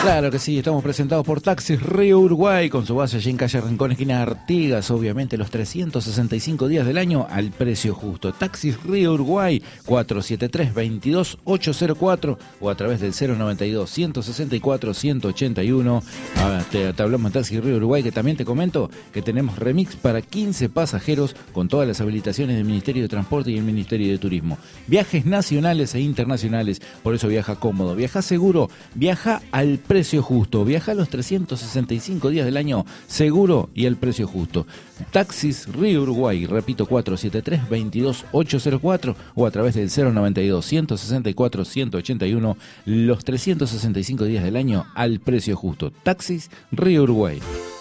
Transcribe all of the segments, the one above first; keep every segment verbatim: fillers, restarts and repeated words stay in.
Claro que sí, estamos presentados por Taxis Río Uruguay, con su base allí en calle Rincón, esquina Artigas, obviamente los trescientos sesenta y cinco días del año al precio justo. Taxis Río Uruguay, cuatro siete tres, veintidós ocho cero cuatro o a través del cero noventa y dos, ciento sesenta y cuatro, ciento ochenta y uno. Ah, te, te hablamos de Taxis Río Uruguay, que también te comento que tenemos remix para quince pasajeros con todas las habilitaciones del Ministerio de Transporte y el Ministerio de Turismo. Viajes nacionales e internacionales, por eso viaja cómodo, viaja seguro, viaja al precio justo, viaja a los trescientos sesenta y cinco días del año seguro y al precio justo. Taxis Río Uruguay, repito, cuatro siete tres, veintidós ocho cero cuatro o a través del cero noventa y dos, ciento sesenta y cuatro, ciento ochenta y uno, los trescientos sesenta y cinco días del año al precio justo. Taxis Río Uruguay.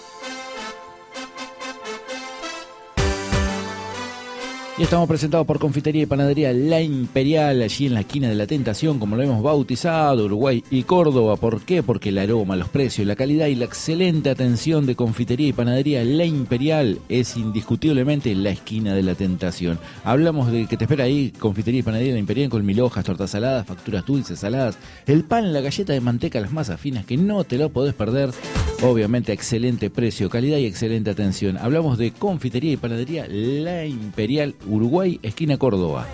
Y estamos presentados por Confitería y Panadería La Imperial, allí en la esquina de la Tentación, como lo hemos bautizado, Uruguay y Córdoba. ¿Por qué? Porque el aroma, los precios, la calidad y la excelente atención de Confitería y Panadería La Imperial es indiscutiblemente la esquina de la Tentación. Hablamos de que te espera ahí Confitería y Panadería La Imperial con mil hojas, tortas saladas, facturas dulces, saladas, el pan, la galleta de manteca, las masas finas, que no te lo podés perder. Obviamente, excelente precio, calidad y excelente atención. Hablamos de Confitería y Panadería La Imperial, Uruguay, esquina Córdoba.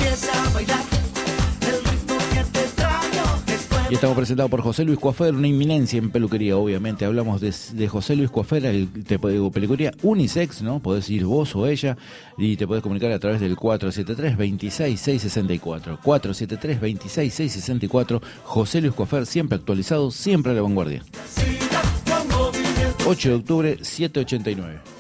Y estamos presentados por José Luis Coafer, una inminencia en peluquería, obviamente. Hablamos de, de José Luis Coafer, el, te digo, peluquería unisex, ¿no? Podés ir vos o ella y te podés comunicar a través del cuatro siete tres, veintiséis seiscientos sesenta y cuatro. cuatro siete tres, veintiséis seiscientos sesenta y cuatro. José Luis Coafer, siempre actualizado, siempre a la vanguardia. ocho de octubre, setecientos ochenta y nueve.